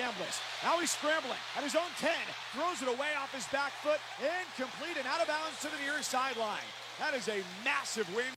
Chambliss. Now he's scrambling at his own 10. Throws it away off his back foot. Incomplete and out of bounds to the near sideline. That is a massive win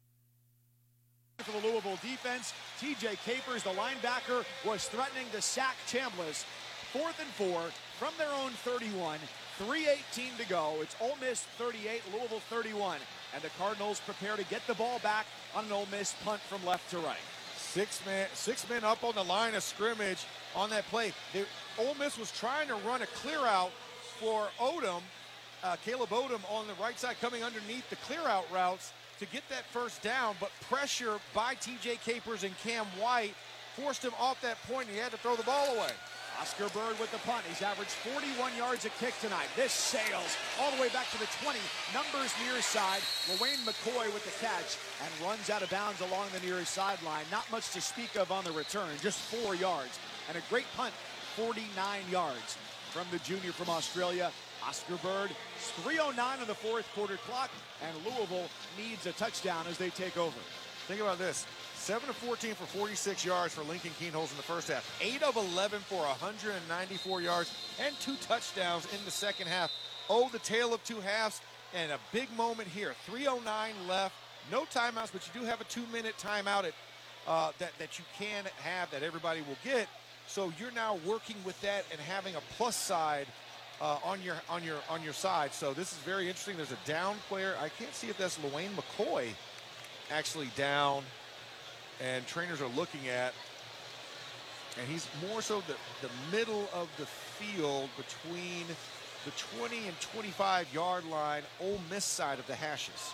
for the Louisville defense. TJ Capers, the linebacker, was threatening to sack Chambliss. 4th and 4 from their own 31. 3:18 to go. It's Ole Miss 38, Louisville 31. And the Cardinals prepare to get the ball back on an Ole Miss punt from left to right. Six men up on the line of scrimmage on that play. Ole Miss was trying to run a clear out for Odom, Caleb Odom on the right side coming underneath the clear out routes to get that first down, but pressure by TJ Capers and Cam White forced him off that point and he had to throw the ball away. Oscar Bird with the punt. He's averaged 41 yards a kick tonight. This sails all the way back to the 20. Numbers near side. LaWayne McCoy with the catch and runs out of bounds along the near sideline. Not much to speak of on the return, just 4 yards. And a great punt, 49 yards from the junior from Australia. Oscar Bird, 3:09 on the fourth quarter clock, and Louisville needs a touchdown as they take over. Think about this. 7 of 14 for 46 yards for Lincoln Kienholz in the first half. 8 of 11 for 194 yards and 2 touchdowns in the second half. Oh, the tale of two halves and a big moment here. 3:09 left. No timeouts, but you do have a 2-minute timeout that you can have that everybody will get. So you're now working with that and having a plus side on your side. So this is very interesting. There's a down player. I can't see if that's LaWayne McCoy actually down. And trainers are looking at, and he's more so the middle of the field between the 20 and 25 yard line, Ole Miss side of the hashes.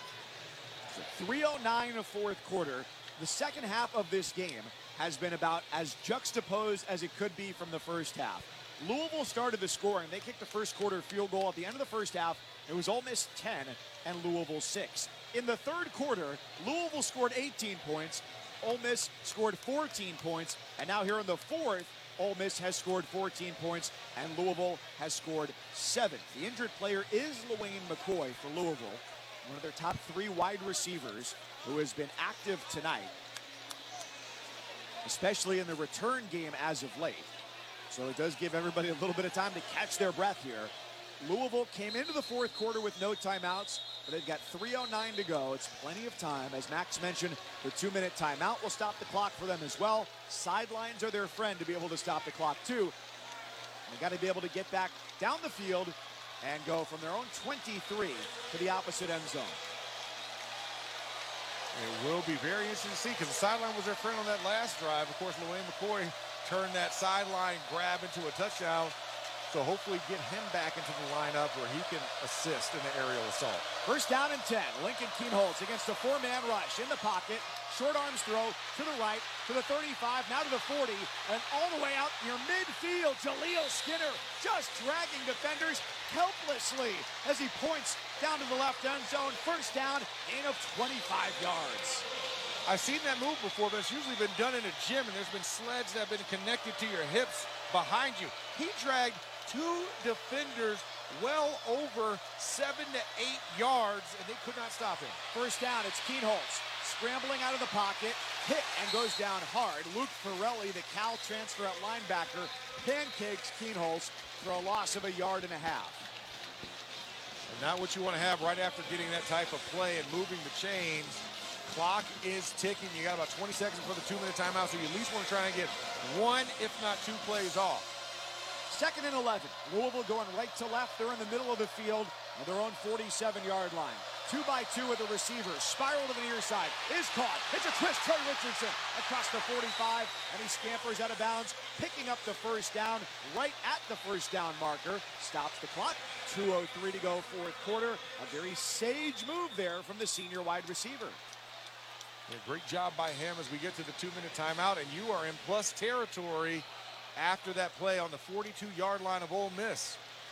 So 3:09 in the fourth quarter. The second half of this game has been about as juxtaposed as it could be from the first half. Louisville started the scoring. They kicked the first quarter field goal at the end of the first half. It was Ole Miss 10 and Louisville 6. In the third quarter, Louisville scored 18 points. Ole Miss scored 14 points. And now here in the fourth, Ole Miss has scored 14 points and Louisville has scored 7. The injured player is LaWayne McCoy for Louisville, one of their top 3 wide receivers who has been active tonight, especially in the return game as of late. So it does give everybody a little bit of time to catch their breath here. Louisville came into the fourth quarter with no timeouts, but they've got 3:09 to go. It's plenty of time. As Max mentioned, the 2-minute timeout will stop the clock for them as well. Sidelines are their friend to be able to stop the clock too. They got to be able to get back down the field and go from their own 23 to the opposite end zone. It will be very interesting to see because the sideline was their friend on that last drive. Of course, LaWayne McCoy turned that sideline grab into a touchdown. So hopefully get him back into the lineup where he can assist in the aerial assault. First down and 10. Lincoln Kienholz against a 4-man rush in the pocket. Short arms throw to the right, to the 35, now to the 40, and all the way out near midfield. Jaleel Skinner just dragging defenders helplessly as he points down to the left end zone. First down, gain of 25 yards. I've seen that move before, but it's usually been done in a gym, and there's been sleds that have been connected to your hips behind you. He dragged 2 defenders well over 7 to 8 yards, and they could not stop him. First down, it's Kienholz scrambling out of the pocket, hit and goes down hard. Luke Pirelli, the Cal transfer at linebacker, pancakes Kienholz for a loss of 1.5 yards. And not what you want to have right after getting that type of play and moving the chains. Clock is ticking. You got about 20 seconds for the 2-minute timeout, so you at least want to try and get 1, if not 2 plays off. 2nd and 11. Louisville going right to left. They're in the middle of the field on their own 47-yard line. 2-by-2 with the receiver. Spiral to the near side. Is caught. It's a twist. Trey Richardson across the 45, and he scampers out of bounds, picking up the first down right at the first down marker. Stops the clock. 2:03 to go, fourth quarter. A very sage move there from the senior wide receiver. Yeah, great job by him as we get to the 2-minute timeout, and you are in plus territory after that play on the 42-yard line of Ole Miss.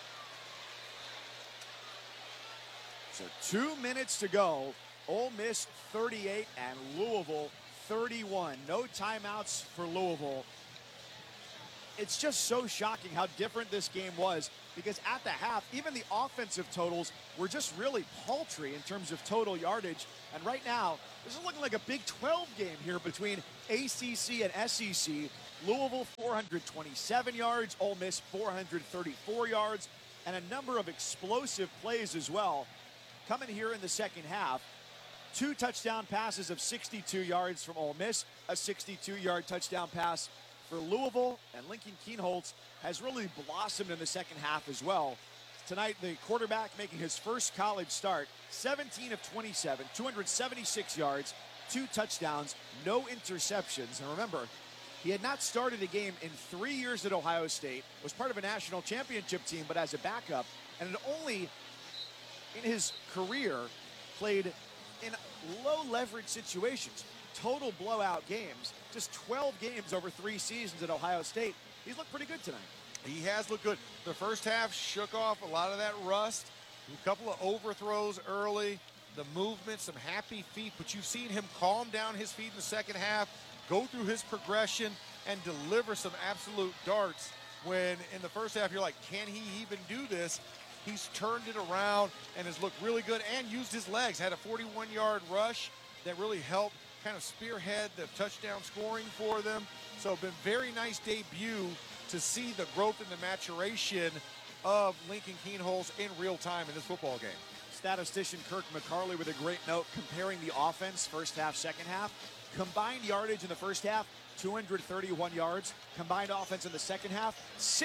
So 2 minutes to go. Ole Miss 38 and Louisville 31. No timeouts for Louisville. It's just so shocking how different this game was, because at the half, even the offensive totals were just really paltry in terms of total yardage. And right now, this is looking like a Big 12 game here between ACC and SEC. Louisville 427 yards, Ole Miss 434 yards, and a number of explosive plays as well coming here in the second half. 2 touchdown passes of 62 yards from Ole Miss, a 62-yard touchdown pass for Louisville, and Lincoln Kienholz has really blossomed in the second half as well. Tonight, the quarterback making his first college start, 17 of 27, 276 yards, 2 touchdowns, no interceptions. And remember, he had not started a game in 3 years at Ohio State, was part of a national championship team, but as a backup, and had only in his career played in low leverage situations, total blowout games, just 12 games over 3 seasons at Ohio State. He's looked pretty good tonight. He has looked good. The first half shook off a lot of that rust. A couple of overthrows early, the movement, some happy feet, but you've seen him calm down his feet in the second half, go through his progression, and deliver some absolute darts when in the first half you're like, can he even do this? He's turned it around and has looked really good and used his legs. Had a 41-yard rush that really helped kind of spearhead the touchdown scoring for them. So been very nice debut to see the growth and the maturation of Lincoln Kienholz in real time in this football game. Statistician Kirk McCarley with a great note comparing the offense first half, second half. Combined yardage in the first half, 231 yards. Combined offense in the second half,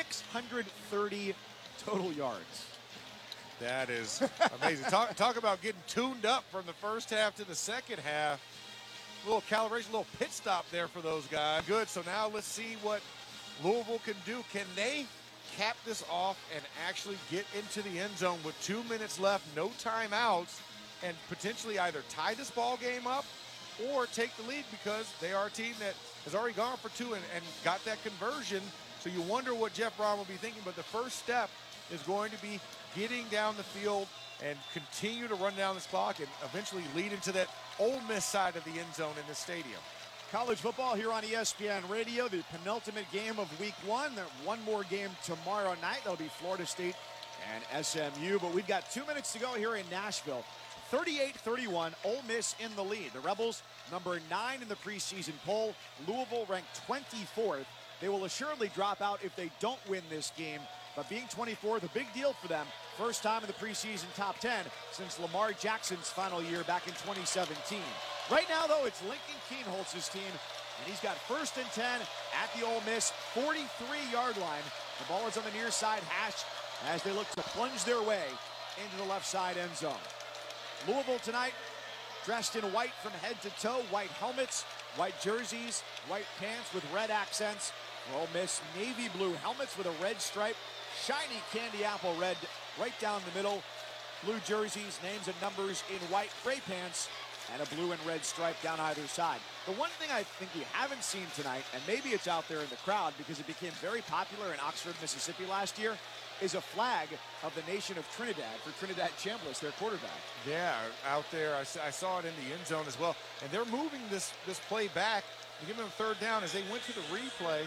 630 total yards. That is amazing. Talk about getting tuned up from the first half to the second half. A little calibration, a little pit stop there for those guys. Good, so now let's see what Louisville can do. Can they cap this off and actually get into the end zone with 2 minutes left, no timeouts, and potentially either tie this ball game up or take the lead, because they are a team that has already gone for 2 and got that conversion. So you wonder what Jeff Brohm will be thinking, but the first step is going to be getting down the field and continue to run down this clock and eventually lead into that Ole Miss side of the end zone in this stadium. College football here on ESPN Radio, the penultimate game of week 1. There's one more game tomorrow night. That'll be Florida State and SMU, but we've got 2 minutes to go here in Nashville. 38-31, Ole Miss in the lead. The Rebels, number 9 in the preseason poll. Louisville ranked 24th. They will assuredly drop out if they don't win this game, but being 24th, a big deal for them. First time in the preseason top 10 since Lamar Jackson's final year back in 2017. Right now, though, it's Lincoln Kienholz's team, and he's got 1st and 10 at the Ole Miss 43-yard line. The ball is on the near side hash as they look to plunge their way into the left side end zone. Louisville tonight dressed in white from head to toe, white helmets, white jerseys, white pants with red accents. For Ole Miss, navy blue helmets with a red stripe, shiny candy apple red right down the middle, blue jerseys, names and numbers in white, gray pants, and a blue and red stripe down either side. The one thing I think we haven't seen tonight, and maybe it's out there in the crowd because it became very popular in Oxford, Mississippi last year, is a flag of the nation of Trinidad for Trinidad Chambliss, their quarterback. Yeah, out there. I saw it in the end zone as well. And they're moving this play back to give them a 3rd down. As they went to the replay,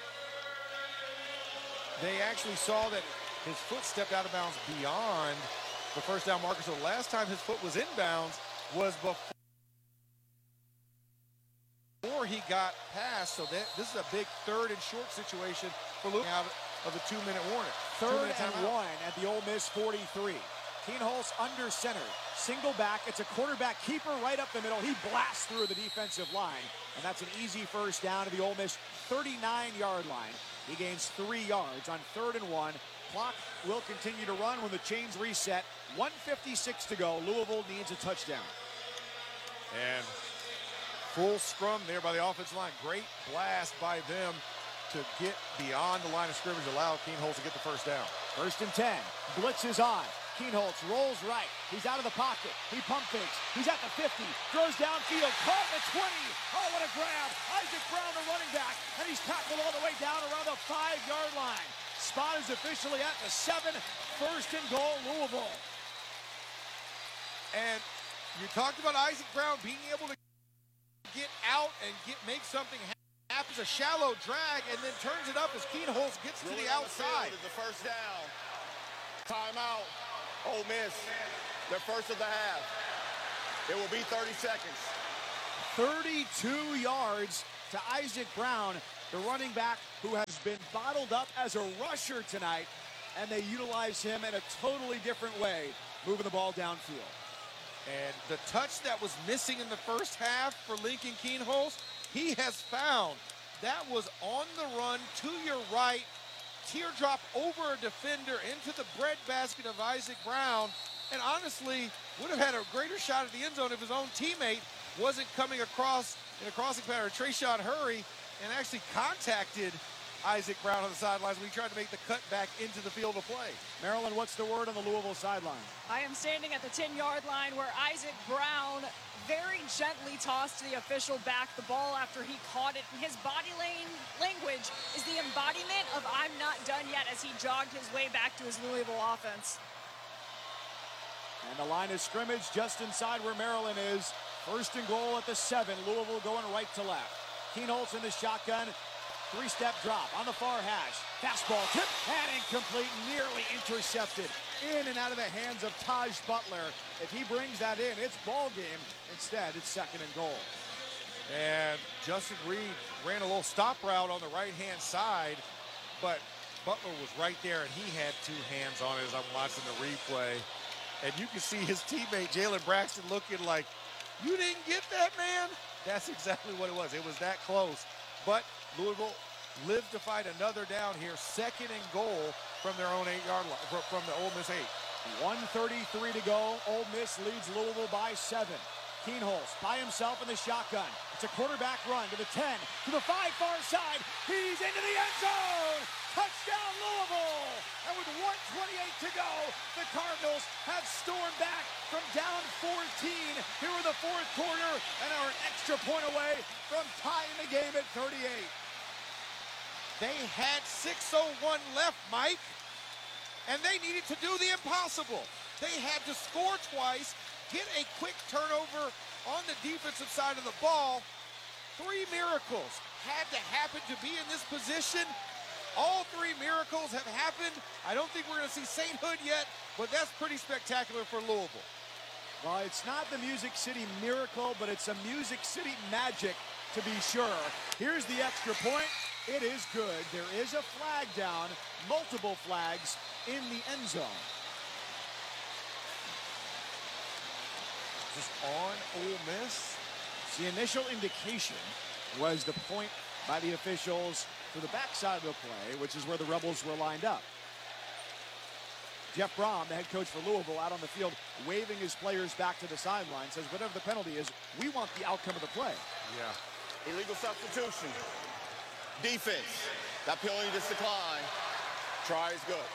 they actually saw that his foot stepped out of bounds beyond the first down marker. So the last time his foot was inbounds was before he got past. So this is a big 3rd and short situation for Luke out of the 2-minute warning. 3rd and 1 at the Ole Miss 43. Kienholz under center, single back. It's a quarterback keeper right up the middle. He blasts through the defensive line, and that's an easy first down to the Ole Miss 39-yard line. He gains 3 yards on 3rd and 1. Clock will continue to run when the chains reset. 1:56 to go. Louisville needs a touchdown. And full scrum there by the offensive line. Great blast by them to get beyond the line of scrimmage, allow Kienholz to get the first down. 1st and 10. Blitz is on. Kienholz rolls right. He's out of the pocket. He pump fakes. He's at the 50. Throws downfield. Caught at the 20. Oh, what a grab. Isaac Brown, the running back. And he's tackled all the way down around the 5-yard line. Spot is officially at the 7. 1st and goal, Louisville. And you talked about Isaac Brown being able to get out and make something happen. Happens a shallow drag and then turns it up as Kienholz gets to the outside. The first down. Timeout. Ole Miss. Their first of the half. It will be 30 seconds. 32 yards to Isaac Brown. the running back who has been bottled up as a rusher tonight, and they utilize him in a totally different way, moving the ball downfield. And the touch that was missing in the first half for Lincoln Kienholz, he has found. That was on the run to your right, teardrop over a defender into the breadbasket of Isaac Brown, and honestly would have had a greater shot at the end zone if his own teammate wasn't coming across in a crossing pattern. Trayshawn Hurry and actually contacted Isaac Brown on the sidelines when he tried to make the cut back into the field of play. Marilyn, what's the word on the Louisville sideline? I am standing at the 10-yard line where Isaac Brown very gently tossed the official back the ball after he caught it. And his body language is the embodiment of "I'm not done yet" as he jogged his way back to his Louisville offense. And the line of scrimmage just inside where Maryland is. First and goal at the 7. Louisville going right to left. Kienholz in the shotgun. 3-step drop on the far hash. Fastball tip and incomplete, nearly intercepted. In and out of the hands of Taj Butler. If he brings that in, it's ball game. Instead, it's second and goal. And Justin Reed ran a little stop route on the right-hand side, but Butler was right there, and he had two hands on it as I'm watching the replay. And you can see his teammate, Jalen Braxton, looking like, "You didn't get that, man?" That's exactly what it was. It was that close. But Louisville lived to fight another down here. Second and goal from their own 8-yard line, from the Ole Miss 8. 1:33 to go. Ole Miss leads Louisville by 7. Kienholz by himself in the shotgun. It's a quarterback run to the 10, to the 5 far side. He's into the end zone. Touchdown Louisville. And with 1:28 to go, the Cardinals have stormed back from down 14 here in the fourth quarter and are an extra point away from tying the game at 38. They had 6:01 left, Mike, and they needed to do the impossible. They had to score twice, get a quick turnover on the defensive side of the ball. 3 miracles had to happen to be in this position. All 3 miracles have happened. I don't think we're going to see sainthood yet, but that's pretty spectacular for Louisville. Well, it's not the Music City miracle, but it's a Music City magic to be sure. Here's the extra point. It is good. There is a flag down, multiple flags in the end zone. Just on Ole Miss. The initial indication was the point by the officials to the backside of the play, which is where the Rebels were lined up. Jeff Brom, the head coach for Louisville, out on the field, waving his players back to the sideline, says whatever the penalty is, we want the outcome of the play. Yeah. Illegal substitution. Defense. That penalty just declined. Try is good.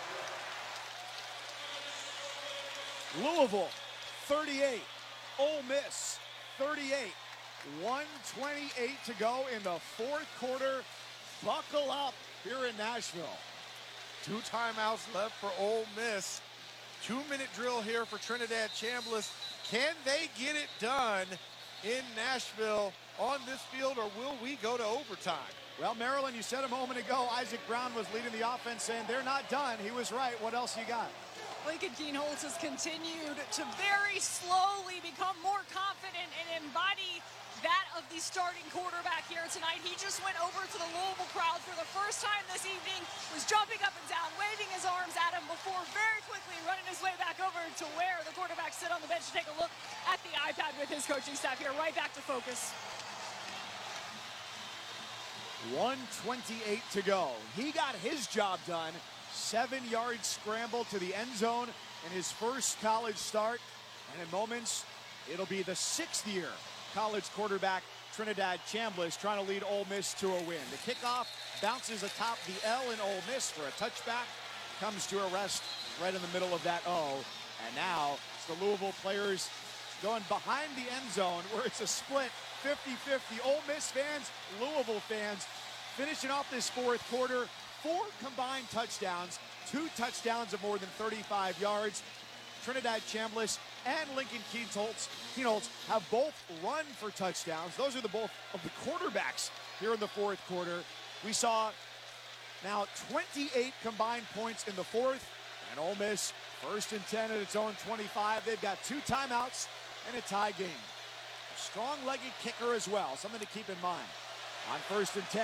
Louisville, 38. Ole Miss, 38. 1:28 to go in the fourth quarter. Buckle up here in Nashville. 2 timeouts left for Ole Miss. 2-minute drill here for Trinidad Chambliss. Can they get it done in Nashville on this field, or will we go to overtime? Well, Marilyn, you said a moment ago, Isaac Brown was leading the offense saying they're not done. He was right. What else you got? Lincoln Kienholz has continued to very slowly become more confident and embody that of the starting quarterback here tonight. He just went over to the Louisville crowd for the first time this evening, was jumping up and down, waving his arms at him before very quickly running his way back over to where the quarterback sit on the bench to take a look at the iPad with his coaching staff here, right back to focus. 1:28 to go. He got his job done. 7-yard scramble to the end zone in his first college start. And in moments, it'll be the 6th-year college quarterback Trinidad Chambliss trying to lead Ole Miss to a win. The kickoff bounces atop the L in Ole Miss for a touchback. Comes to a rest right in the middle of that O. And now it's the Louisville players going behind the end zone where it's a split 50-50. Ole Miss fans, Louisville fans, finishing off this fourth quarter. 4 combined touchdowns, 2 touchdowns of more than 35 yards. Trinidad Chambliss and Lincoln Kienholz have both run for touchdowns. Those are both of the quarterbacks here in the fourth quarter. We saw now 28 combined points in the fourth, and Ole Miss first and 10 at its own 25. They've got 2 timeouts and a tie game. A strong-legged kicker as well, something to keep in mind. On first and 10,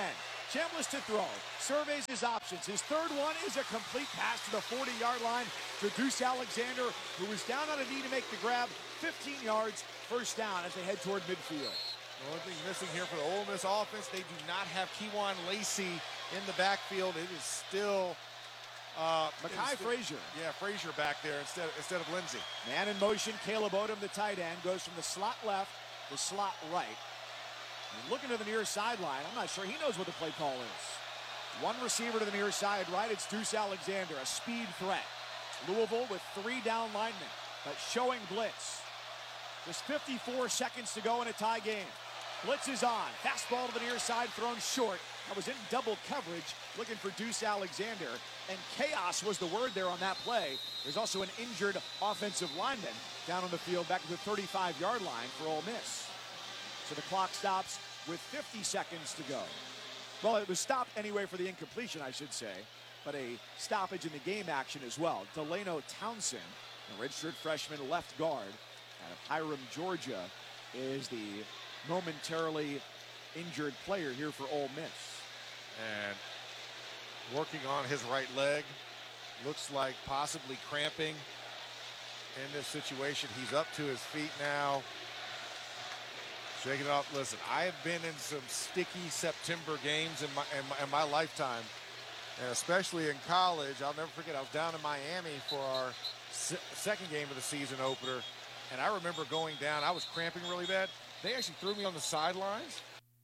Chambliss to throw. Surveys his options. His third one is a complete pass to the 40-yard line to Deuce Alexander, who was down on a knee to make the grab. 15 yards, first down as they head toward midfield. The only thing missing here for the Ole Miss offense, they do not have Kewan Lacey in the backfield. It is still Mekhi Frazier. Yeah, Frazier back there instead of Lindsey. Man in motion, Caleb Odom, the tight end, goes from the slot left to the slot right. And looking to the near sideline, I'm not sure he knows what the play call is. One receiver to the near side right, it's Deuce Alexander, a speed threat. Louisville with 3 down linemen, but showing blitz. Just 54 seconds to go in a tie game. Blitz is on. Fastball to the near side, thrown short. That was in double coverage, looking for Deuce Alexander. And chaos was the word there on that play. There's also an injured offensive lineman down on the field back to the 35-yard line for Ole Miss. So the clock stops with 50 seconds to go. Well, it was stopped anyway for the incompletion, I should say, but a stoppage in the game action as well. Delano Townsend, a redshirt freshman left guard out of Hiram, Georgia, is the momentarily injured player here for Ole Miss. And working on his right leg. Looks like possibly cramping in this situation. He's up to his feet now. Shaking it off. Listen, I have been in some sticky September games in my lifetime, and especially in college. I'll never forget, I was down in Miami for our second game of the season opener, and I remember going down. I was cramping really bad. They actually threw me on the sidelines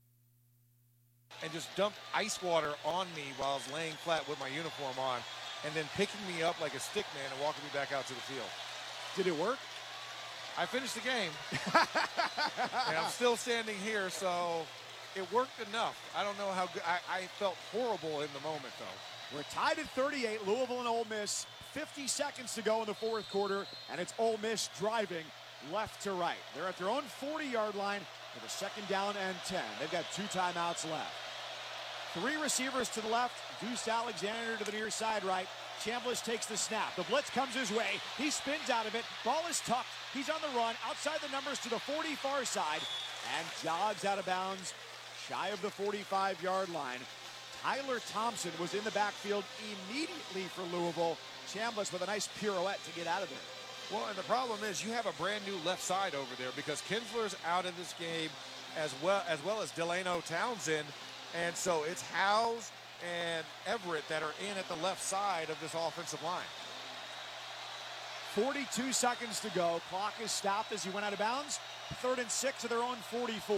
and just dumped ice water on me while I was laying flat with my uniform on, and then picking me up like a stick man and walking me back out to the field. Did it work? I finished the game, and I'm still standing here, so it worked enough. I don't know how good. I felt horrible in the moment, though. We're tied at 38, Louisville and Ole Miss. 50 seconds to go in the fourth quarter, and it's Ole Miss driving left to right. They're at their own 40-yard line with a second down and 10. They've got 2 timeouts left. 3 receivers to the left. Deuce Alexander to the near side right. Chambliss takes the snap. The blitz comes his way. He spins out of it. Ball is tucked. He's on the run outside the numbers to the 40 far side and jogs out of bounds shy of the 45-yard line. Tyler Thompson was in the backfield immediately for Louisville. Chambliss with a nice pirouette to get out of there. Well, and the problem is you have a brand new left side over there because Kinsler's out of this game as well as Delano Townsend. And so it's Howes and Everett that are in at the left side of this offensive line. 42 seconds to go. Clock is stopped as he went out of bounds. 3rd and 6 of their own 44.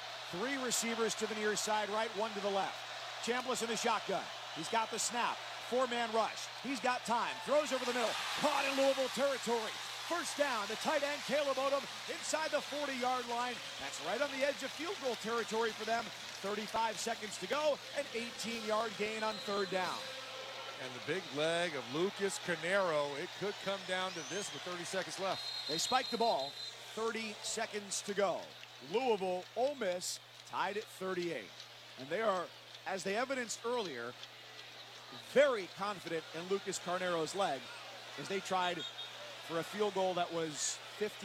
3 receivers to the near side right, 1 to the left. Chambliss in the shotgun. He's got the snap. 4-man rush. He's got time. Throws over the middle. Caught in Louisville territory. First down. The tight end, Caleb Odom, inside the 40-yard line. That's right on the edge of field goal territory for them. 35 seconds to go. An 18-yard gain on 3rd down. And the big leg of Lucas Carnero. It could come down to this with 30 seconds left. They spike the ball. 30 seconds to go. Louisville, Ole Miss, tied at 38. And they are, as they evidenced earlier, very confident in Lucas Carnero's leg as they tried for a field goal that was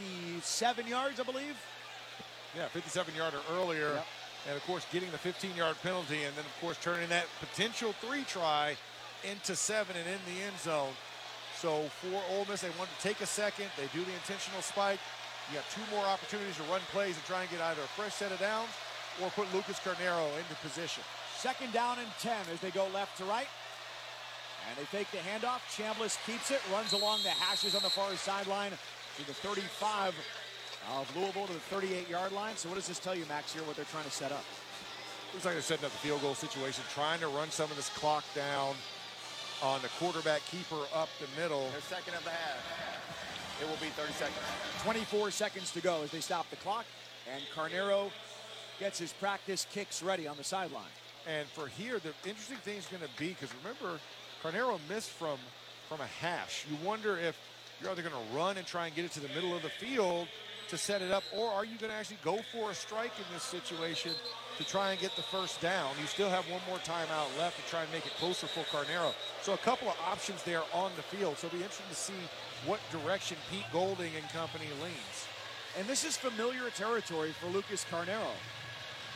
57 yards, I believe. Yeah, 57-yarder earlier. Yep. And, of course, getting the 15-yard penalty and then, of course, turning that potential 3-try into 7 and in the end zone. So for Ole Miss, they wanted to take a second. They do the intentional spike. You have 2 more opportunities to run plays and try and get either a fresh set of downs or put Lucas Carnero into position. 2nd down and 10 as they go left to right. And they fake the handoff. Chambliss keeps it, runs along the hashes on the far sideline to the 35 of Louisville to the 38-yard line. So what does this tell you, Max, here, what they're trying to set up? Looks like they're setting up the field goal situation, trying to run some of this clock down on the quarterback keeper up the middle. Their second of the half. It will be 30 seconds. 24 seconds to go as they stop the clock. And Carnero gets his practice kicks ready on the sideline. And for here, the interesting thing is going to be, because remember, Carnero missed from a hash. You wonder if you're either going to run and try and get it to the middle of the field to set it up, or are you going to actually go for a strike in this situation to try and get the first down? You still have 1 more timeout left to try and make it closer for Carnero. So a couple of options there on the field. So it'll be interesting to see what direction Pete Golding and company leans. And this is familiar territory for Lucas Carnero.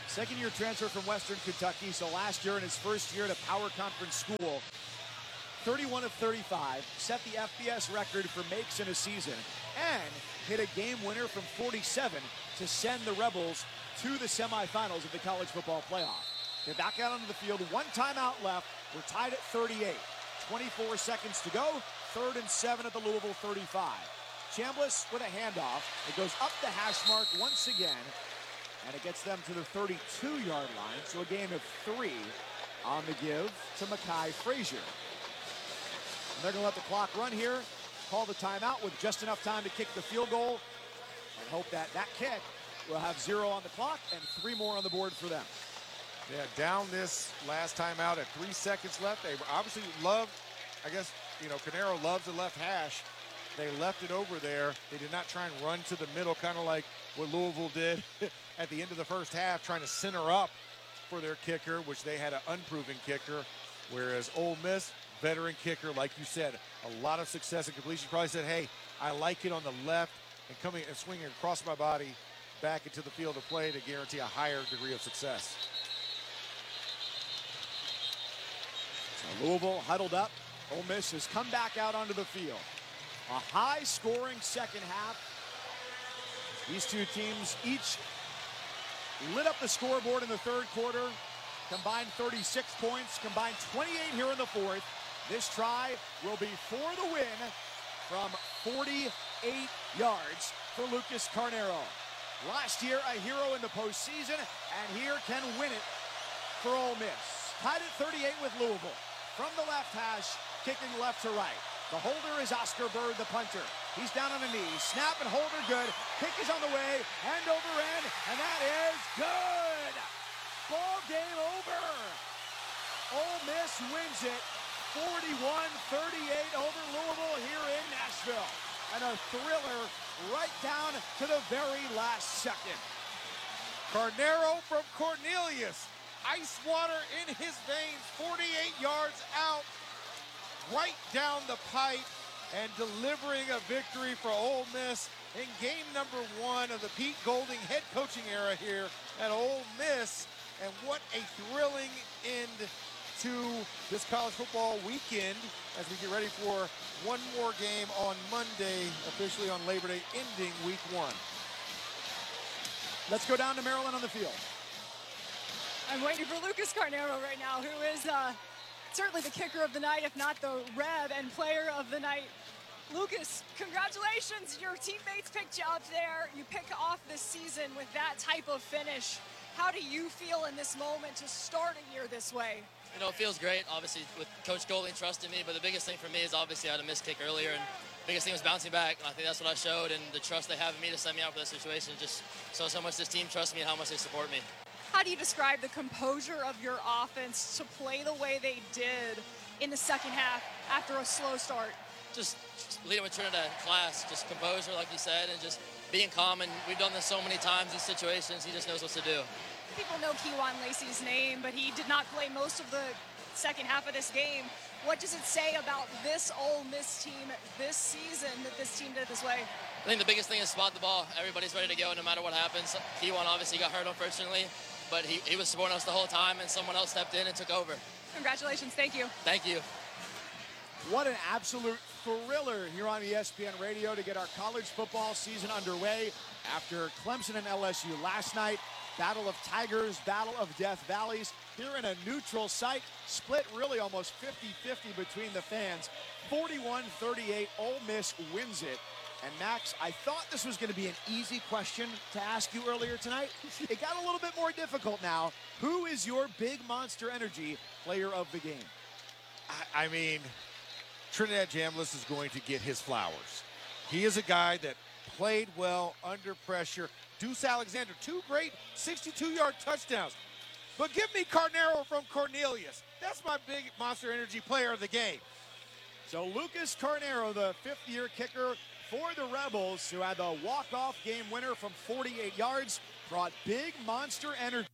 Second-year transfer from Western Kentucky, so last year in his first year at a power conference school, 31 of 35, set the FBS record for makes in a season, and hit a game winner from 47 to send the Rebels to the semifinals of the college football playoff. They're back out onto the field, one timeout left. We're tied at 38. 24 seconds to go, 3rd and 7 at the Louisville 35. Chambliss with a handoff. It goes up the hash mark once again, and it gets them to the 32-yard line, so a gain of 3 on the give to Mekhi Frazier. And they're going to let the clock run here, call the timeout with just enough time to kick the field goal, and hope that that kick will have 0 on the clock and 3 more on the board for them. Yeah, down this last timeout at 3 seconds left. They obviously loved, I guess, Carneiro loves the left hash. They left it over there. They did not try and run to the middle, kind of like what Louisville did at the end of the first half, trying to center up for their kicker, which they had an unproven kicker. Whereas Ole Miss, veteran kicker, like you said, a lot of success and completion. Probably said, hey, I like it on the left and coming and swinging across my body back into the field of play to guarantee a higher degree of success. So Louisville huddled up. Ole Miss has come back out onto the field. A high-scoring second half. These two teams each lit up the scoreboard in the third quarter. Combined 36 points, combined 28 here in the fourth. This try will be for the win from 48 yards for Lucas Carneiro. Last year, a hero in the postseason, and here can win it for Ole Miss. Tied at 38 with Louisville. From the left hash, kicking left to right. The holder is Oscar Bird, the punter. He's down on a knee. Snap and holder good. Kick is on the way. End over end, and that is good. Ball game over. Ole Miss wins it 41-38 over Louisville here in Nashville. And a thriller right down to the very last second. Carneiro from Cornelius. Ice water in his veins, 48 yards out, right down the pipe, and delivering a victory for Ole Miss in game number 1 of the Pete Golding head coaching era here at Ole Miss. And what a thrilling end to this college football weekend as we get ready for one more game on Monday, officially on Labor Day, ending week 1. Let's go down to Maryland on the field. I'm waiting for Lucas Carneiro right now, who is certainly the kicker of the night, if not the Reb and player of the night. Lucas, congratulations. Your teammates picked you up there. You pick off this season with that type of finish. How do you feel in this moment to start a year this way? You know, it feels great, obviously, with Coach Golding trusting me, but the biggest thing for me is obviously I had a missed kick earlier, and the biggest thing was bouncing back. I think that's what I showed, and the trust they have in me to send me out for this situation just shows how much this team trusts me and how much they support me. How do you describe the composure of your offense to play the way they did in the second half after a slow start? Just leading with Trinidad class, just composure, like you said, and just being calm. And we've done this so many times, these situations. He just knows what to do. People know Kewan Lacey's name, but he did not play most of the second half of this game. What does it say about this Ole Miss team this season that this team did this way? I think the biggest thing is spot the ball. Everybody's ready to go no matter what happens. Kewan obviously got hurt, unfortunately, but he was supporting us the whole time, and someone else stepped in and took over. Congratulations. Thank you. Thank you. What an absolute thriller here on ESPN Radio to get our college football season underway after Clemson and LSU last night. Battle of Tigers, Battle of Death Valleys. Here in a neutral site, split really almost 50-50 between the fans. 41-38, Ole Miss wins it. And Max, I thought this was going to be an easy question to ask you earlier tonight. It got a little bit more difficult now. Who is your big Monster Energy player of the game? I mean, Trinidad Chambliss is going to get his flowers. He is a guy that played well under pressure. Deuce Alexander, 2 great 62-yard touchdowns. But give me Carneiro from Cornelius. That's my big Monster Energy player of the game. So Lucas Carneiro, the fifth-year kicker for the Rebels, who had the walk-off game winner from 48 yards, brought big Monster Energy.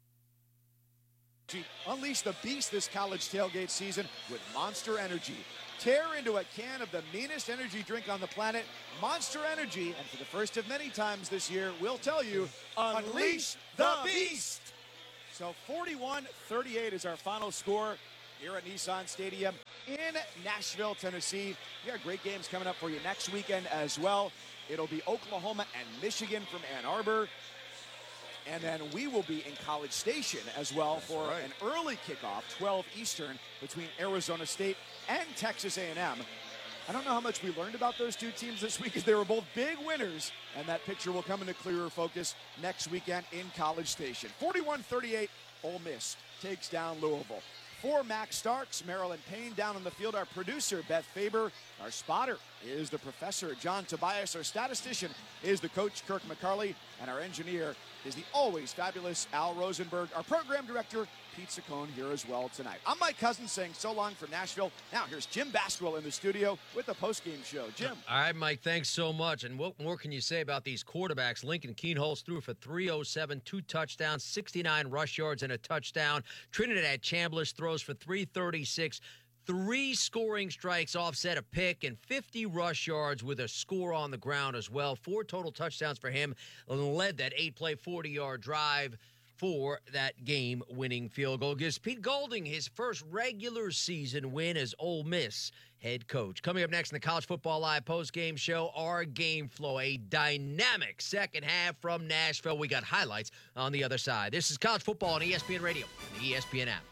Unleash the beast this college tailgate season with Monster Energy. Tear into a can of the meanest energy drink on the planet, Monster Energy, and for the first of many times this year, we'll tell you, unleash the beast. So 41-38 is our final score here at Nissan Stadium in Nashville, Tennessee. We got great games coming up for you next weekend as well. It'll be Oklahoma and Michigan from Ann Arbor. And then we will be in College Station as well for an early kickoff, 12 Eastern, between Arizona State and Texas A&M. I don't know how much we learned about those two teams this week, as they were both big winners, and that picture will come into clearer focus next weekend in College Station. 41-38, Ole Miss takes down Louisville. For Max Starks, Marilyn Payne down on the field, our producer, Beth Faber. Our spotter is the professor, John Tobias. Our statistician is the coach, Kirk McCarley. And our engineer is the always fabulous Al Rosenberg. Our program director, Pete Saccone, here as well tonight. I'm Mike Cousins saying so long from Nashville. Now here's Jim Basquill in the studio with the postgame show. Jim. All right, Mike, thanks so much. And what more can you say about these quarterbacks? Lincoln Kienholz threw for 307, 2 touchdowns, 69 rush yards, and a touchdown. Trinidad Chambliss throws for 336, 3 scoring strikes, offset a pick, and 50 rush yards with a score on the ground as well. 4 total touchdowns for him, and led that 8-play, 40-yard drive for that game-winning field goal. Gives Pete Golding his first regular season win as Ole Miss head coach. Coming up next in the College Football Live postgame show, our game flow, a dynamic second half from Nashville. We got highlights on the other side. This is College Football on ESPN Radio and the ESPN app.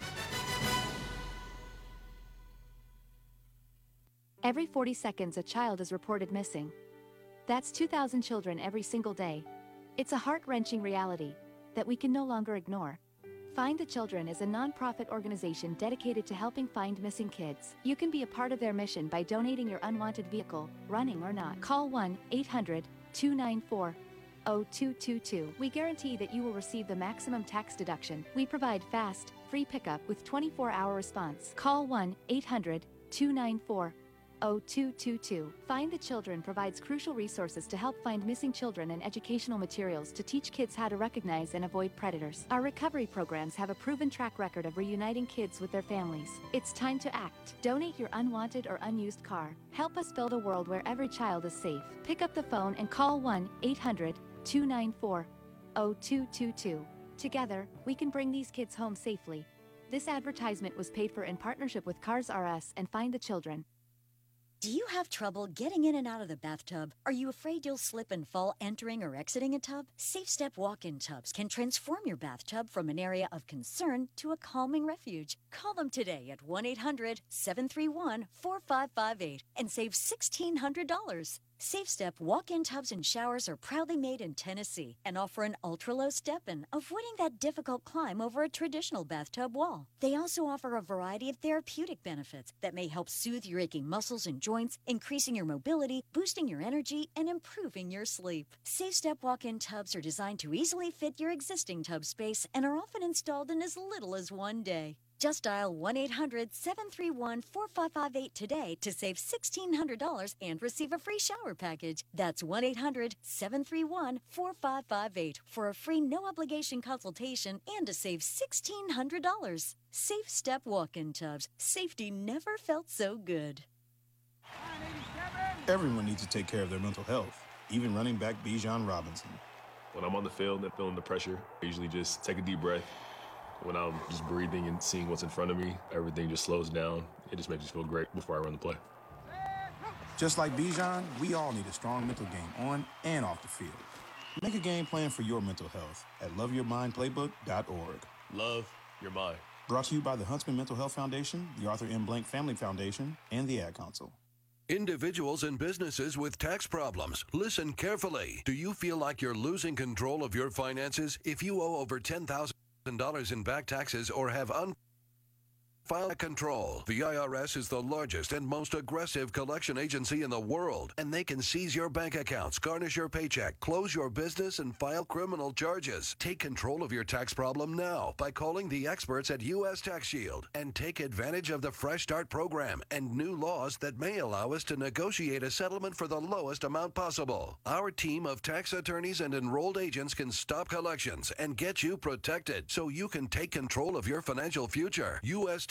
Every 40 seconds, a child is reported missing. That's 2,000 children every single day. It's a heart-wrenching reality that we can no longer ignore. Find the Children is a non-profit organization dedicated to helping find missing kids. You can be a part of their mission by donating your unwanted vehicle, running or not. Call 1-800-294-0222. We guarantee that you will receive the maximum tax deduction. We provide fast, free pickup with 24-hour response. Call 1-800-294-0222. Find the Children provides crucial resources to help find missing children and educational materials to teach kids how to recognize and avoid predators. Our recovery programs have a proven track record of reuniting kids with their families. It's time to act. Donate your unwanted or unused car. Help us build a world where every child is safe. Pick up the phone and call 1-800-294-0222. Together, we can bring these kids home safely. This advertisement was paid for in partnership with Cars R Us and Find the Children. Do you have trouble getting in and out of the bathtub? Are you afraid you'll slip and fall entering or exiting a tub? Safe Step walk-in tubs can transform your bathtub from an area of concern to a calming refuge. Call them today at 1-800-731-4558 and save $1,600. Safe Step walk-in tubs and showers are proudly made in Tennessee and offer an ultra-low step-in, avoiding that difficult climb over a traditional bathtub wall. They also offer a variety of therapeutic benefits that may help soothe your aching muscles and joints, increasing your mobility, boosting your energy, and improving your sleep. Safe Step walk-in tubs are designed to easily fit your existing tub space and are often installed in as little as one day. Just dial 1-800-731-4558 today to save $1,600 and receive a free shower package. That's 1-800-731-4558 for a free no-obligation consultation and to save $1,600. Safe Step walk-in tubs. Safety never felt so good. Everyone needs to take care of their mental health, even running back Bijan Robinson. When I'm on the field and feeling the pressure, I usually just take a deep breath. When I'm just breathing and seeing what's in front of me, everything just slows down. It just makes me feel great before I run the play. Just like Bijan, we all need a strong mental game on and off the field. Make a game plan for your mental health at loveyourmindplaybook.org. Love your mind. Brought to you by the Huntsman Mental Health Foundation, the Arthur M. Blank Family Foundation, and the Ad Council. Individuals and businesses with tax problems, listen carefully. Do you feel like you're losing control of your finances? If you owe over $10,000 in back taxes or have unfiled control, the IRS is the largest and most aggressive collection agency in the world, and they can seize your bank accounts, garnish your paycheck, close your business, and file criminal charges. Take control of your tax problem now by calling the experts at U.S. Tax Shield and take advantage of the Fresh Start program and new laws that may allow us to negotiate a settlement for the lowest amount possible. Our team of tax attorneys and enrolled agents can stop collections and get you protected so you can take control of your financial future. U.S. Tax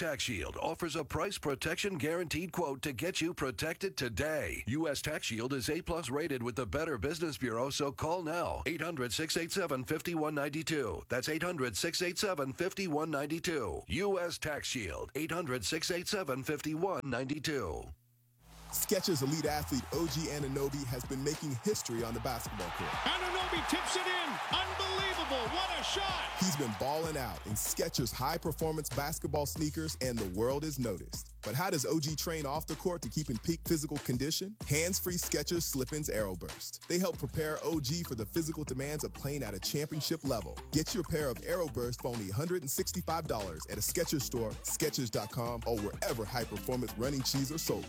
Tax Shield offers a price protection guaranteed quote to get you protected today. U.S. Tax Shield is A+ rated with the Better Business Bureau, so call now. 800-687-5192. That's 800-687-5192. U.S. Tax Shield. 800-687-5192. Skechers elite athlete OG Anunoby has been making history on the basketball court. Anunoby tips it in. Unbelievable. What a shot. He's been balling out in Skechers high-performance basketball sneakers, and the world is noticed. But how does OG train off the court to keep in peak physical condition? Hands-free Skechers Slip-ins Aeroburst. They help prepare OG for the physical demands of playing at a championship level. Get your pair of Aeroburst for only $165 at a Skechers store, Skechers.com, or wherever high-performance running shoes are sold.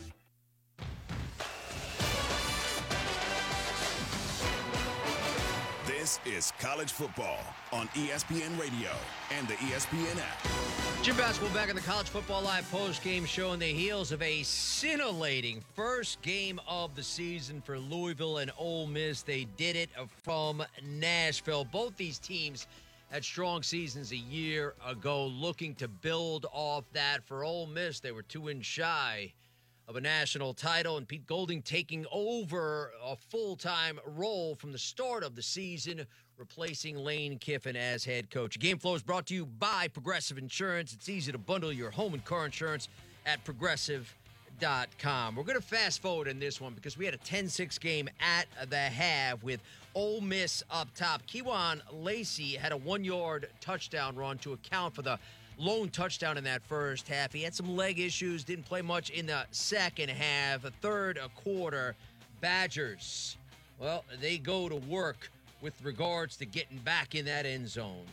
This is college football on ESPN Radio and the ESPN app. Jim Basketball back in the College Football Live post-game show on the heels of a scintillating first game of the season for Louisville and Ole Miss. They did it from Nashville. Both these teams had strong seasons a year ago, looking to build off that. For Ole Miss, they were 2 wins shy of a national title, and Pete Golding taking over a full-time role from the start of the season, replacing Lane Kiffin as head coach. Game Flow is brought to you by Progressive Insurance. It's easy to bundle your home and car insurance at Progressive.com. We're going to fast forward in this one because we had a 10-6 game at the half with Ole Miss up top. Kewan Lacey had a 1-yard touchdown run to account for the lone touchdown in that first half. He had some leg issues, didn't play much in the second half. A third quarter, Badgers, well, they go to work with regards to getting back in that end zone.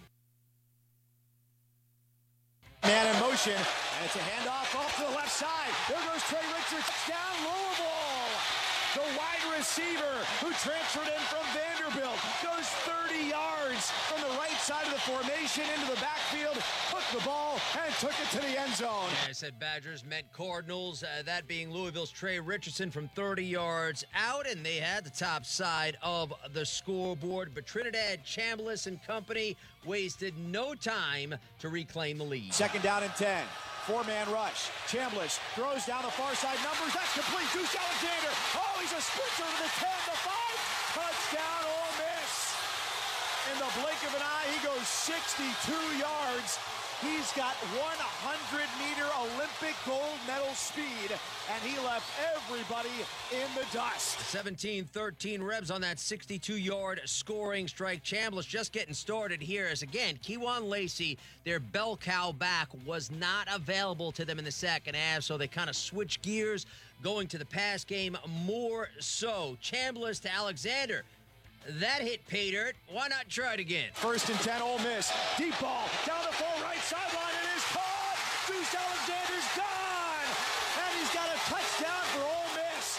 Man in motion, and it's a handoff off to the left side. There goes Trey Richards down Louisville. The wide receiver who transferred in from Vanderbilt goes 30 yards from the right side of the formation into the backfield, took the ball, and took it to the end zone. Yeah, I said Badgers met Cardinals, that being Louisville's Trey Richardson from 30 yards out, and they had the top side of the scoreboard. But Trinidad Chambliss and company wasted no time to reclaim the lead. 2nd down and 10. 4-man rush. Chambliss throws down the far side numbers. That's complete. Deuce Alexander. Oh, he's a sprinter to the 10, the 5. Touchdown, Ole Miss. In the blink of an eye, he goes 62 yards. He's got 100-meter Olympic gold medal speed, and he left everybody in the dust. 17-13 Rebs on that 62-yard scoring strike. Chambliss just getting started here as, again, Kewan Lacey, their bell cow back, was not available to them in the second half, so they kind of switched gears, going to the pass game more so. Chambliss to Alexander. That hit pay dirt. Why not try it again? 1st and 10, Ole Miss. Deep ball down the far right sideline. It is caught. Deuce Alexander's gone. And he's got a touchdown for Ole Miss.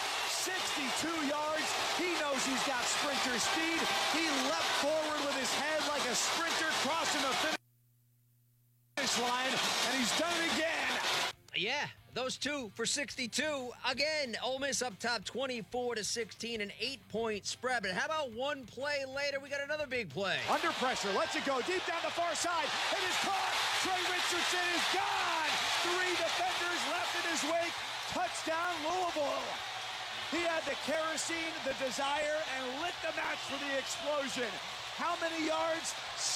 62 yards. He knows he's got sprinter speed. He leapt forward with his head like a sprinter crossing the finish line. And he's done it again. Yeah, those two for 62. Again, Ole Miss up top 24-16, an 8-point spread. But how about one play later? We got another big play. Under pressure, lets it go deep down the far side. It is caught. Trey Richardson is gone. 3 defenders left in his wake. Touchdown, Louisville. He had the kerosene, the desire, and lit the match for the explosion. How many yards?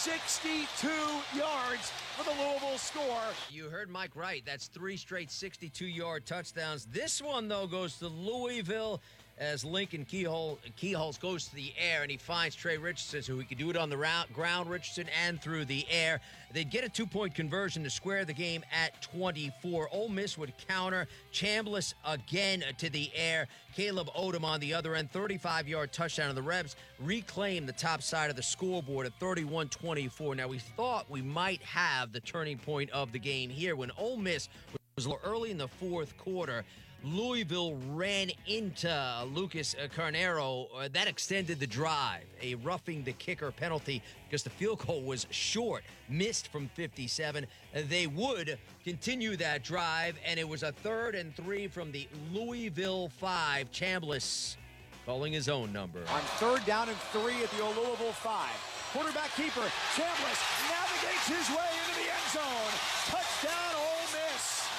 62 yards for the Louisville score. You heard Mike right. That's 3 straight 62-yard touchdowns. This one, though, goes to Louisville as Lincoln Keyholes goes to the air, and he finds Trey Richardson, so he could do it on the ground, Richardson, and through the air. They'd get a 2-point conversion to square the game at 24. Ole Miss would counter. Chambliss again to the air. Caleb Odom on the other end, 35-yard touchdown, and the Rebs reclaim the top side of the scoreboard at 31-24. Now, we thought we might have the turning point of the game here when Ole Miss was early in the fourth quarter. Louisville ran into Lucas Carnero. That extended the drive. A roughing the kicker penalty because the field goal was short, missed from 57. They would continue that drive, and it was a 3rd and 3 from the Louisville 5. Chambliss calling his own number. On 3rd down and 3 at the Louisville 5. Quarterback keeper, Chambliss navigates his way into the end zone. Touchdown, Ole Miss.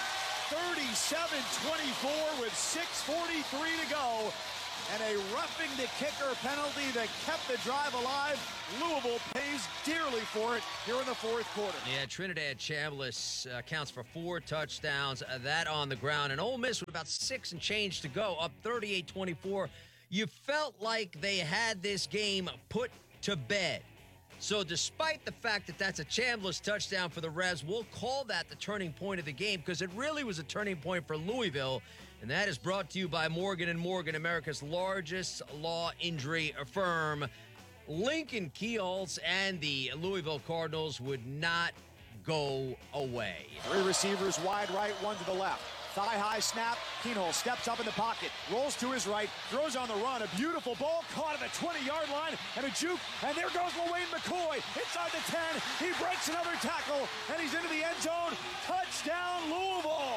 37-24 with 6:43 to go. And a roughing the kicker penalty that kept the drive alive. Louisville pays dearly for it here in the fourth quarter. Yeah, Trinidad Chambliss counts for 4 touchdowns, that on the ground. And Ole Miss with about 6 and change to go, up 38-24. You felt like they had this game put to bed. So despite the fact that that's a Chambliss touchdown for the Revs, we'll call that the turning point of the game because it really was a turning point for Louisville. And that is brought to you by Morgan & Morgan, America's largest law injury firm. Lincoln Kielholz and the Louisville Cardinals would not go away. 3 receivers wide right, 1 to the left. Thigh-high snap. Kienholz steps up in the pocket, rolls to his right, throws on the run. A beautiful ball caught at the 20-yard line and a juke. And there goes LaWayne McCoy inside the 10. He breaks another tackle, and he's into the end zone. Touchdown, Louisville.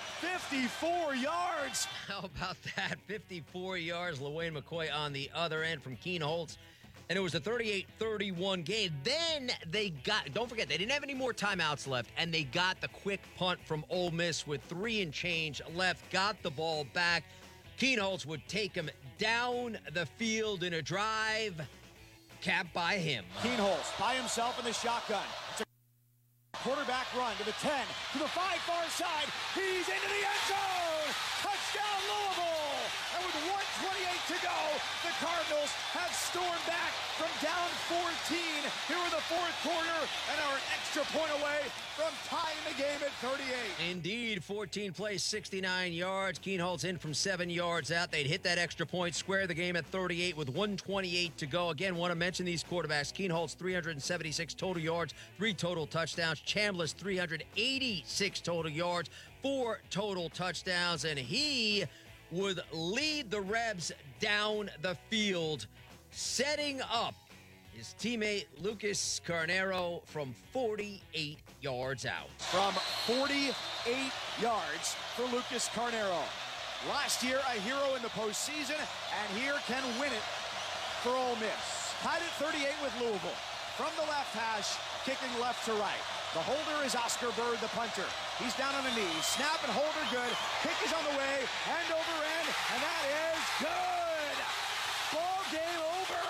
54 yards. How about that? 54 yards. LaWayne McCoy on the other end from Kienholz. And it was a 38-31 game. Then they got, don't forget, they didn't have any more timeouts left, and they got the quick punt from Ole Miss with 3 and change left, got the ball back. Kienholz would take him down the field in a drive, capped by him. Kienholz by himself in the shotgun. It's a quarterback run to the 10, to the 5 far side. He's into the end zone. Touchdown, Louisville. And with 1:28 to go, the Cardinals have stormed back from down 14 here in the fourth quarter and are an extra point away from tying the game at 38. Indeed, 14 plays, 69 yards. Kienholz in from 7 yards out. They'd hit that extra point, square the game at 38 with 1:28 to go. Again, want to mention these quarterbacks. Kienholz, 376 total yards, 3 total touchdowns. Chambliss, 386 total yards, 4 total touchdowns, and he would lead the Rebs down the field, setting up his teammate Lucas Carnero from 48 yards out. From 48 yards for Lucas Carnero. Last year, a hero in the postseason, and here can win it for Ole Miss. Tied at 38 with Louisville. From the left hash, kicking left to right. The holder is Oscar Bird, the punter. He's down on the knee. Snap and holder good. Kick is on the way. End over end. And that is good. Ball game over.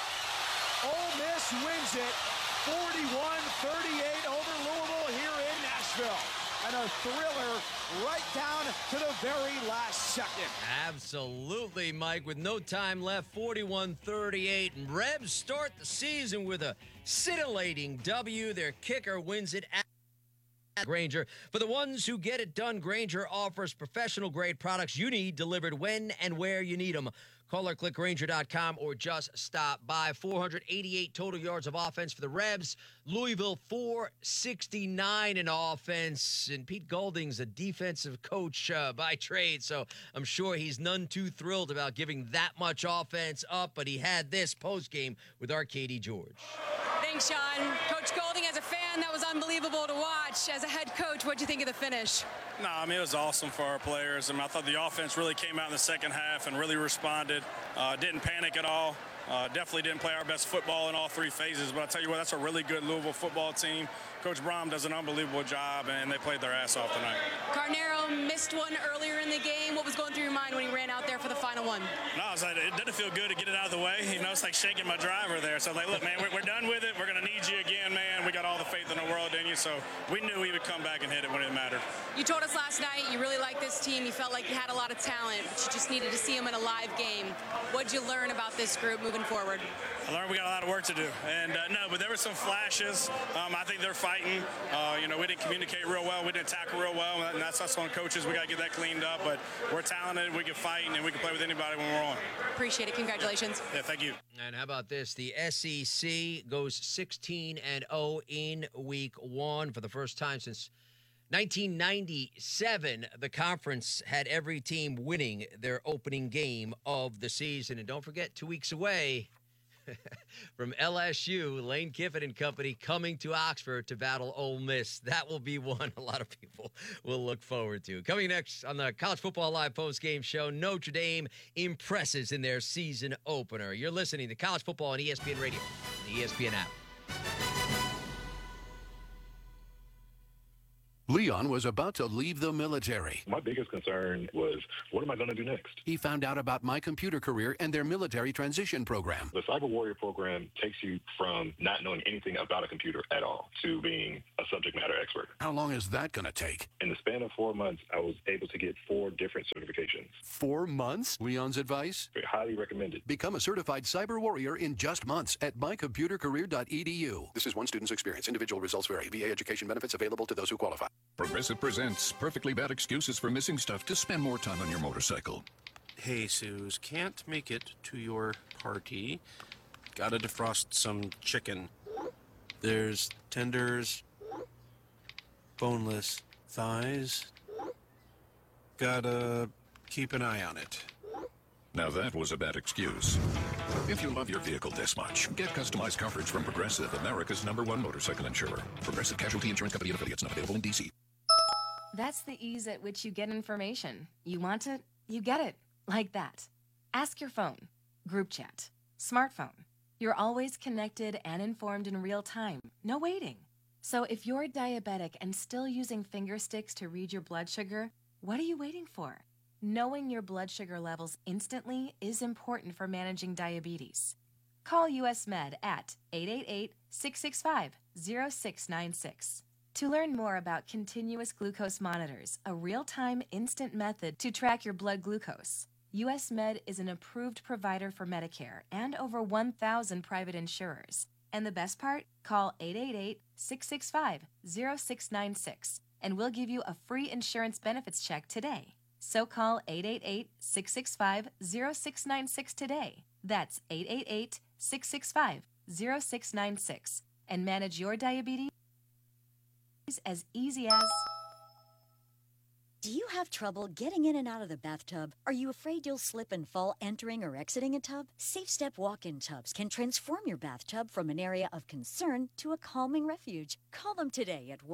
Ole Miss wins it 41-38 over Louisville here in Nashville. And a thriller right down to the very last second. Absolutely, Mike. With no time left, 41-38. And Rebs start the season with a scintillating W. Their kicker wins it at Grainger. For the ones who get it done, Grainger offers professional-grade products you need delivered when and where you need them. Call or click Grainger.com or just stop by. 488 total yards of offense for the Rebs. Louisville, 469 in offense. And Pete Golding's a defensive coach by trade, so I'm sure he's none too thrilled about giving that much offense up, but he had this postgame with Arcady George. Thanks, Sean. Coach Golding, as a fan, that was unbelievable to watch. As a head coach, what'd you think of the finish? No, I mean, it was awesome for our players. I thought the offense really came out in the second half and really responded. Didn't panic at all. Definitely didn't play our best football in all 3 phases, but I'll tell you what, that's a really good Louisville football team. Coach Brom does an unbelievable job, and they played their ass off tonight. Carnero missed one earlier in the game. What was going through your mind when he ran out there for the final one? No, I was like, it didn't feel good to get it out of the way. You know, it's like shaking my driver there. So I was like, look, man, we're done with it. We're going to need you again, man. We got all the faith in the world in you, so we knew he would come back and hit it when it mattered. You told us last night you really liked this team. You felt like you had a lot of talent, but you just needed to see them in a live game. What'd you learn about this group moving forward? I learned we got a lot of work to do. And no, but there were some flashes. I think they're fighting. You know, we didn't communicate real well. We didn't tackle real well. And that's us on coaches. We got to get that cleaned up. But we're talented. We can fight, and we can play with anybody when we're on. Appreciate it. Congratulations. Yeah, thank you. And how about this? The SEC goes 16-0 in week 1 for the first time since 1997. The conference had every team winning their opening game of the season. And don't forget, 2 weeks away from LSU, Lane Kiffin and company coming to Oxford to battle Ole Miss. That will be one a lot of people will look forward to. Coming next on the College Football Live postgame show, Notre Dame impresses in their season opener. You're listening to College Football on ESPN Radio, the ESPN app. Leon was about to leave the military. My biggest concern was, what am I going to do next? He found out about My Computer Career and their military transition program. The Cyber Warrior program takes you from not knowing anything about a computer at all to being a subject matter expert. How long is that going to take? In the span of 4 months, I was able to get 4 different certifications. 4 months? Leon's advice? Highly recommended. Become a certified cyber warrior in just months at mycomputercareer.edu. This is one student's experience. Individual results vary. VA education benefits available to those who qualify. Progressive presents perfectly bad excuses for missing stuff to spend more time on your motorcycle. Hey, Suze, can't make it to your party. Gotta defrost some chicken. There's tenders, boneless thighs. Gotta keep an eye on it. Now that was a bad excuse. If you love your vehicle this much, get customized coverage from Progressive, America's #1 motorcycle insurer. Progressive Casualty Insurance Company and affiliates, not available in D.C. That's the ease at which you get information. You want it, you get it. Like that. Ask your phone. Group chat. Smartphone. You're always connected and informed in real time. No waiting. So if you're diabetic and still using finger sticks to read your blood sugar, what are you waiting for? Knowing your blood sugar levels instantly is important for managing diabetes. Call US Med at 888-665-0696. To learn more about continuous glucose monitors, a real-time instant method to track your blood glucose, US Med is an approved provider for Medicare and over 1,000 private insurers. And the best part? Call 888-665-0696 and we'll give you a free insurance benefits check today. So call 888-665-0696 today. That's 888-665-0696 and manage your diabetes as easy as... Do you have trouble getting in and out of the bathtub? Are you afraid you'll slip and fall entering or exiting a tub? SafeStep walk-in tubs can transform your bathtub from an area of concern to a calming refuge. Call them today at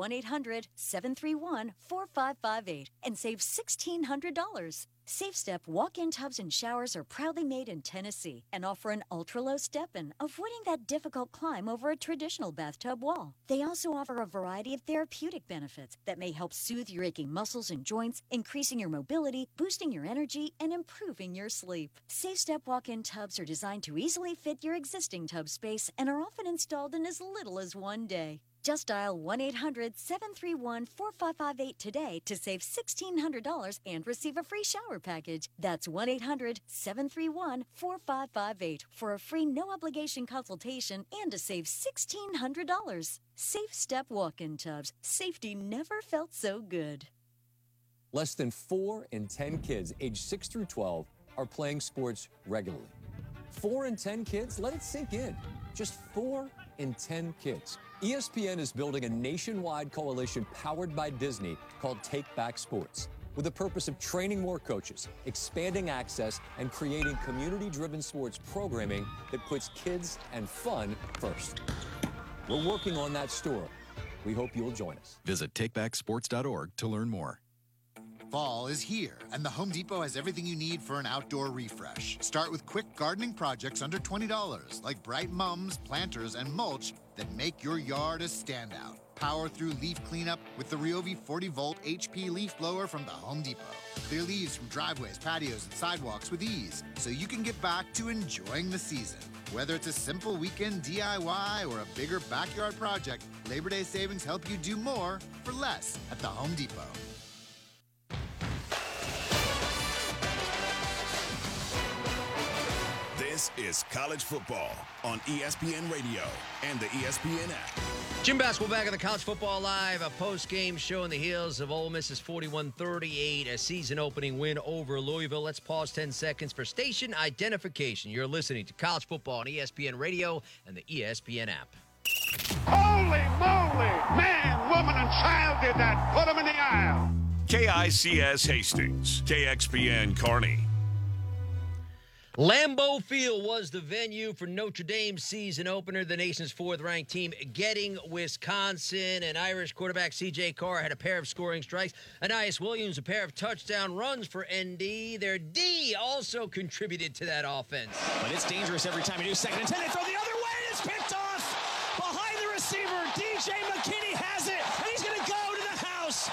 1-800-731-4558 and save $1,600. SafeStep walk-in tubs and showers are proudly made in Tennessee and offer an ultra-low step-in, avoiding that difficult climb over a traditional bathtub wall. They also offer a variety of therapeutic benefits that may help soothe your aching muscles and joints, increasing your mobility, boosting your energy, and improving your sleep. SafeStep walk-in tubs are designed to easily fit your existing tub space and are often installed in as little as 1 day. Just dial 1-800-731-4558 today to save $1,600 and receive a free shower package. That's 1-800-731-4558 for a free no-obligation consultation and to save $1,600. SafeStep walk-in tubs. Safety never felt so good. Less than 4 in 10 kids aged 6 through 12 are playing sports regularly. 4 in 10 kids? Let it sink in. Just 4 in 10 kids. ESPN is building a nationwide coalition powered by Disney called Take Back Sports, with the purpose of training more coaches, expanding access, and creating community-driven sports programming that puts kids and fun first. We're working on that story. We hope you'll join us. Visit takebacksports.org to learn more. Fall is here, and the Home Depot has everything you need for an outdoor refresh. Start with quick gardening projects under $20, like bright mums, planters, and mulch that make your yard a standout. Power through leaf cleanup with the Ryobi 40-volt HP leaf blower from the Home Depot. Clear leaves from driveways, patios, and sidewalks with ease, so you can get back to enjoying the season. Whether it's a simple weekend DIY or a bigger backyard project, Labor Day savings help you do more for less at the Home Depot. This is college football on ESPN Radio and the ESPN app. Jim Basketball back on the College Football Live, a post-game show in the heels of Ole Miss's 41-38, a season-opening win over Louisville. Let's pause 10 seconds for station identification. You're listening to College Football on ESPN Radio and the ESPN app. Holy moly! Man, woman, and child did that. Put them in the aisle. KICS Hastings, KXPN Kearney. Lambeau Field was the venue for Notre Dame's season opener, the nation's 4th-ranked team getting Wisconsin. And Irish quarterback C.J. Carr had a pair of scoring strikes. Anais Williams, a pair of touchdown runs for ND. Their D also contributed to that offense. But it's dangerous every time you do 2nd and 10. They throw the other way, and it's picked off behind the receiver. DJ McKinney has it, and he's going to go to the house.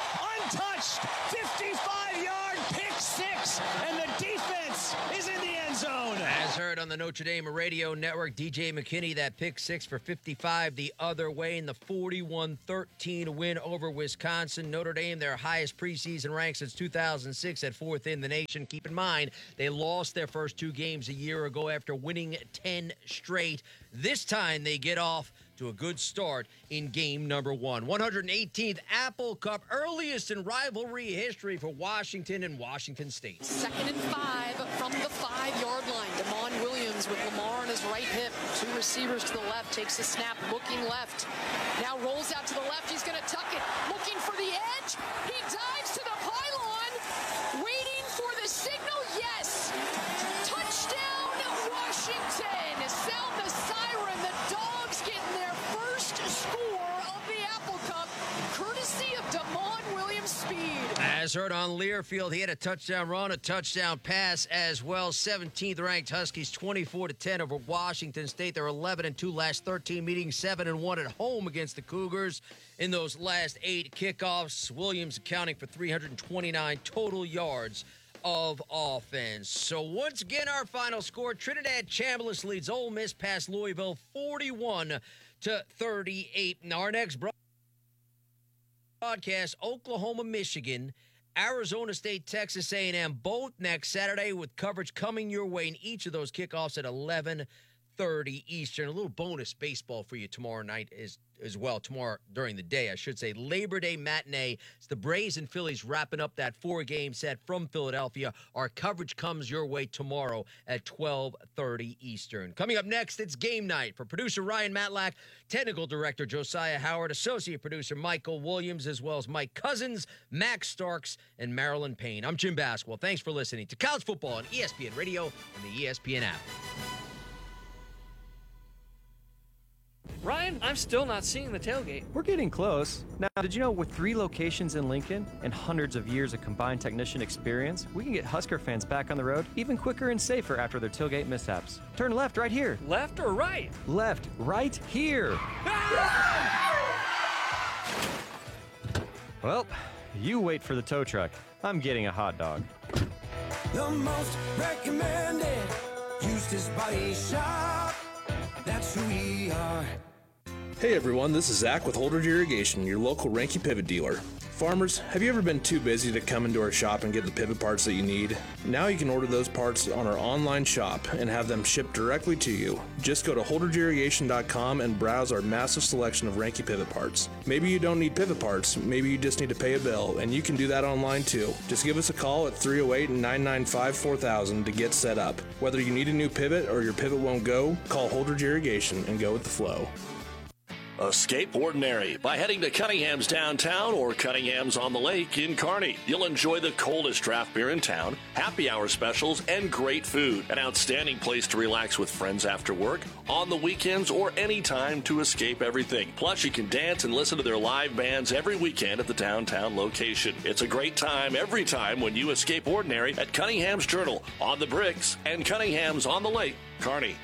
As heard on the Notre Dame Radio Network, DJ McKinney, that pick six for 55 the other way in the 41-13 win over Wisconsin. Notre Dame, their highest preseason rank since 2006 at fourth in the nation. Keep in mind, they lost their first two games a year ago after winning 10 straight. This time they get off to a good start in game number one. 118th Apple Cup, earliest in rivalry history for Washington and Washington State. 2nd and 5 from the 5-yard line. Damon Williams with Lamar on his right hip. Two receivers to the left, takes the snap, looking left. Now rolls out to the left, he's going to tuck it, looking for the edge. He dives to the pylon, waiting for the signal. Yes! Touchdown, Washington! Sound the siren, the Dogs getting their first score of the Apple Cup, courtesy of Damon Williams' speed. As heard on Learfield, he had a touchdown run, a touchdown pass as well. 17th ranked Huskies 24-10 over Washington State. They're 11-2 last 13 meetings, 7-1 at home against the Cougars in those last 8 kickoffs. Williams accounting for 329 total yards of offense. So once again, our final score, Trinidad Chambliss leads Ole Miss past Louisville 41-38. Now our next broadcast, Oklahoma, Michigan, Arizona State, Texas A&M, both next Saturday with coverage coming your way in each of those kickoffs at 11:30 Eastern. A little bonus baseball for you tomorrow night as well. Tomorrow during the day, I should say. Labor Day matinee. It's the Braves and Phillies wrapping up that 4-game set from Philadelphia. Our coverage comes your way tomorrow at 12:30 Eastern. Coming up next, it's game night. For producer Ryan Matlack, technical director Josiah Howard, associate producer Michael Williams, as well as Mike Cousins, Max Starks, and Marilyn Payne. I'm Jim Basquel. Thanks for listening to College Football on ESPN Radio and the ESPN app. Ryan, I'm still not seeing the tailgate. We're getting close. Now, did you know with 3 locations in Lincoln and hundreds of years of combined technician experience, we can get Husker fans back on the road even quicker and safer after their tailgate mishaps. Turn left right here. Left or right? Left right here. Well, you wait for the tow truck. I'm getting a hot dog. The most recommended Eustace Body Shop. That's who we are. Hey everyone, this is Zach with Holdridge Irrigation, your local Ranky pivot dealer. Farmers, have you ever been too busy to come into our shop and get the pivot parts that you need? Now you can order those parts on our online shop and have them shipped directly to you. Just go to holdridgeirrigation.com and browse our massive selection of Ranky pivot parts. Maybe you don't need pivot parts, maybe you just need to pay a bill, and you can do that online too. Just give us a call at 308-995-4000 to get set up. Whether you need a new pivot or your pivot won't go, call Holdridge Irrigation and go with the flow. Escape ordinary by heading to Cunningham's downtown or Cunningham's on the lake in Kearney. You'll enjoy the coldest draft beer in town, happy hour specials, and great food. An outstanding place to relax with friends after work, on the weekends, or any time to escape everything. Plus, you can dance and listen to their live bands every weekend at the downtown location. It's a great time every time when you escape ordinary at Cunningham's Journal, on the Bricks, and Cunningham's on the lake, Kearney.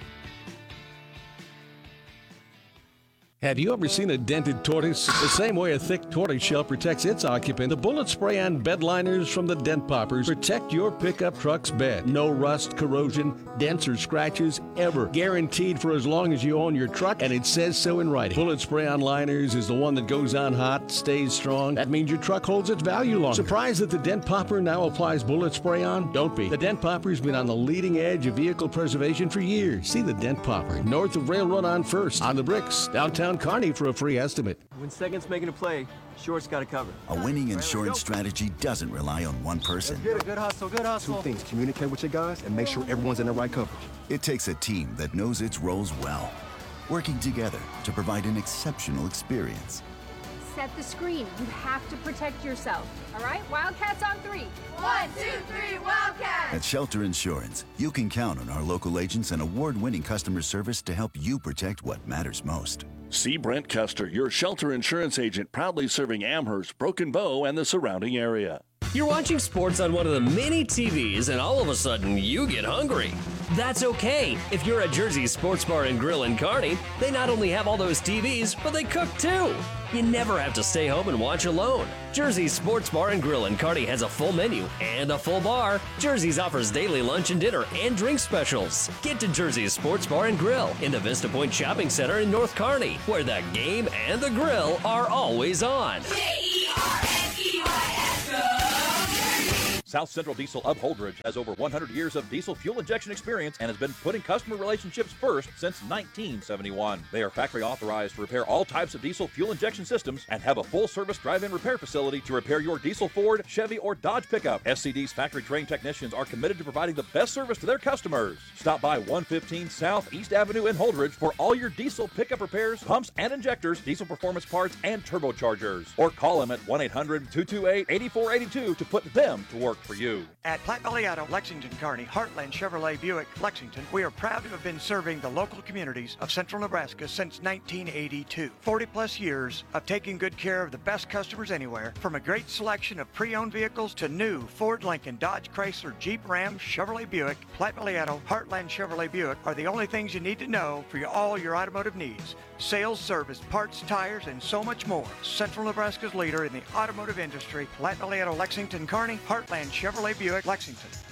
Have you ever seen a dented tortoise? The same way a thick tortoise shell protects its occupant, the bullet spray-on bed liners from the Dent Poppers protect your pickup truck's bed. No rust, corrosion, dents, or scratches ever. Guaranteed for as long as you own your truck, and it says so in writing. Bullet spray-on liners is the one that goes on hot, stays strong. That means your truck holds its value longer. Surprised that the Dent Popper now applies bullet spray-on? Don't be. The Dent Popper's been on the leading edge of vehicle preservation for years. See the Dent Popper, north of Railroad on First, on the Bricks, downtown Kearney for a free estimate. When second's making a play, short's got to cover. A winning insurance strategy doesn't rely on one person. Good hustle, good hustle. 2 things: communicate with your guys and make sure everyone's in the right coverage. It takes a team that knows its roles well, working together to provide an exceptional experience. Set the screen. You have to protect yourself. All right, Wildcats on 3. 1, 2, 3, Wildcats! At Shelter Insurance, you can count on our local agents and award-winning customer service to help you protect what matters most. See Brent Custer, your Shelter Insurance agent, proudly serving Amherst, Broken Bow, and the surrounding area. You're watching sports on one of the many TVs and all of a sudden you get hungry. That's okay. If you're at Jersey's Sports Bar and Grill in Kearney, they not only have all those TVs, but they cook too. You never have to stay home and watch alone. Jersey's Sports Bar and Grill in Kearney has a full menu and a full bar. Jersey's offers daily lunch and dinner and drink specials. Get to Jersey's Sports Bar and Grill in the Vista Point Shopping Center in North Kearney, where the game and the grill are always on. South Central Diesel of Holdridge has over 100 years of diesel fuel injection experience and has been putting customer relationships first since 1971. They are factory authorized to repair all types of diesel fuel injection systems and have a full-service drive-in repair facility to repair your diesel Ford, Chevy, or Dodge pickup. SCD's factory-trained technicians are committed to providing the best service to their customers. Stop by 115 South East Avenue in Holdridge for all your diesel pickup repairs, pumps and injectors, diesel performance parts, and turbochargers. Or call them at 1-800-228-8482 to put them to work for you. At Platte Valley Auto, Lexington, Kearney, Heartland Chevrolet Buick, Lexington, we are proud to have been serving the local communities of central Nebraska since 1982. 40 plus years of taking good care of the best customers anywhere, from a great selection of pre-owned vehicles to new Ford, Lincoln, Dodge, Chrysler, Jeep, Ram, Chevrolet Buick. Platte Valley Auto, Heartland Chevrolet Buick are the only things you need to know for all your automotive needs. Sales, service, parts, tires, and so much more. Central Nebraska's leader in the automotive industry, Platte Valley Auto, Lexington, Kearney, Heartland Chevrolet Buick, Lexington.